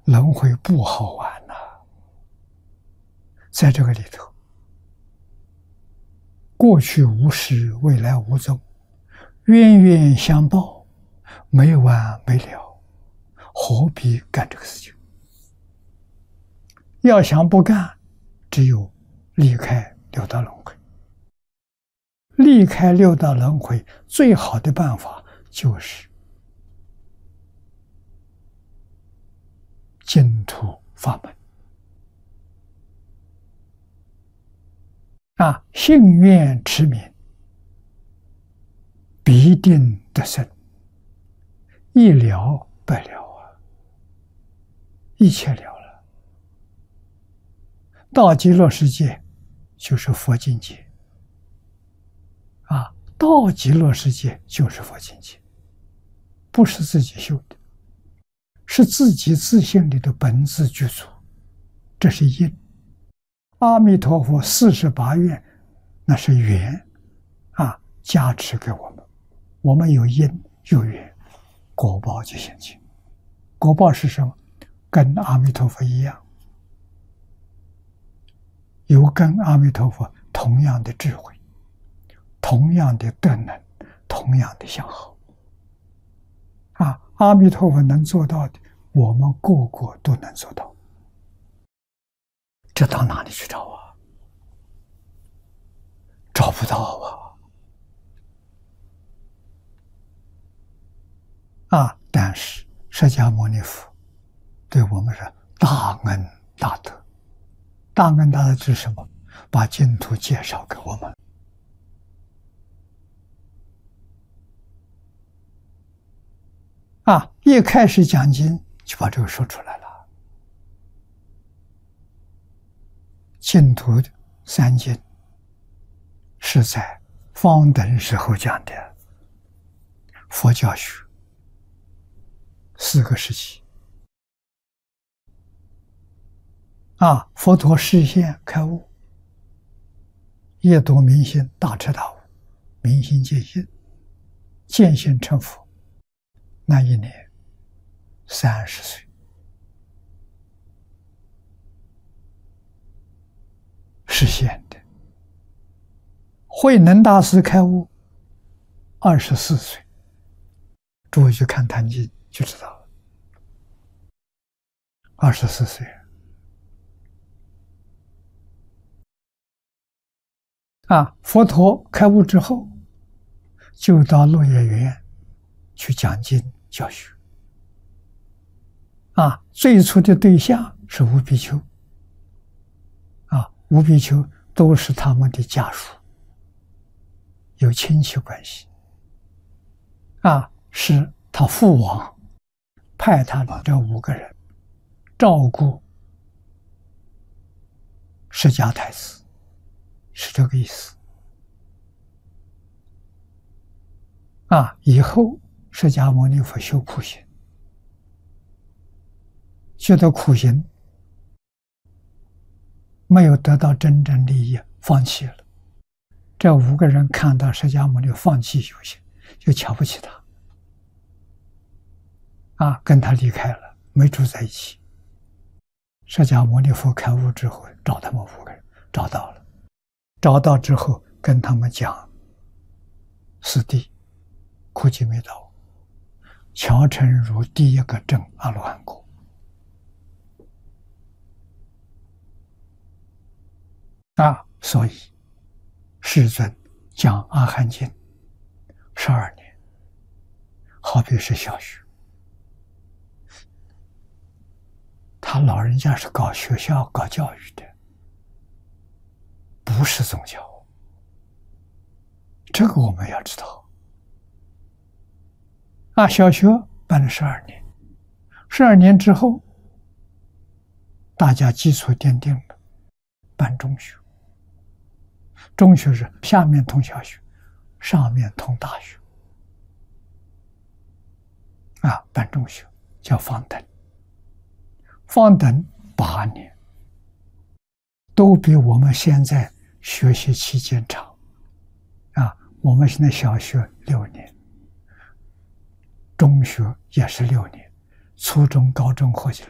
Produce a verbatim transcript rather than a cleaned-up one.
轮回不好玩呐、在这个里头，过去无始，未来无踪，冤冤相报，没完没了，何必干这个事情？要想不干，只有离开六道轮回。离开六道轮回最好的办法就是净土法门啊，信愿持名，必定得生，一了百了啊，一切了了。到极乐世界就是佛境界啊，到极乐世界就是佛境界，不是自己修的，是自己自性里的本自具足，这是因。阿弥陀佛四十八愿，那是缘啊，加持给我们，我们有因有缘，果报就现前。果报是什么？跟阿弥陀佛一样，有跟阿弥陀佛同样的智慧，同样的德能，同样的相好啊！阿弥陀佛能做到的，我们个个都能做到。这到哪里去找啊？找不到啊！啊！但是释迦牟尼佛对我们是大恩大德，大恩大德是什么？把净土介绍给我们。啊！一开始讲经就把这个说出来了。净土三经是在方等时候讲的，佛教学四个时期啊，佛陀示现开悟，夜读明心，大彻大悟，明心见性，见性成佛。那一年三十岁，实现的。慧能大师开悟二十四岁，诸位去看《坛经》就知道了。二十四岁啊，佛陀开悟之后，就到落叶园去讲经教学。啊，最初的对象是五比丘。啊，五比丘都是他们的家属，有亲戚关系。啊，是他父王派他们这五个人照顾释迦太子，是这个意思。啊，以后释迦牟尼佛修苦行，觉得苦行没有得到真正利益，放弃了。这五个人看到释迦牟尼放弃修行，就瞧不起他，啊，跟他离开了，没住在一起。释迦牟尼佛开悟之后，找他们五个人，找到了，找到之后跟他们讲四谛苦集灭道，乔成如第一个证阿罗汉果。啊，所以世尊讲阿含经十二年，好比是小学。他老人家是搞学校、搞教育的，不是宗教。这个我们要知道。啊，小学办了十二年，十二年之后，大家基础奠定了，办中学。中学是下面通小学，上面通大学。啊，办中学叫方等，方等八年，都比我们现在学习期间长。啊，我们现在小学六年，中学也是六年，初中、高中合起来